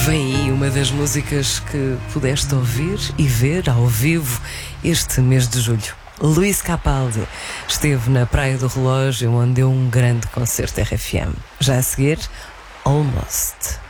Vem aí uma das músicas que pudeste ouvir e ver ao vivo este mês de julho. Luís Capaldi esteve na Praia do Relógio, onde deu um grande concerto RFM. Já a seguir, Almost.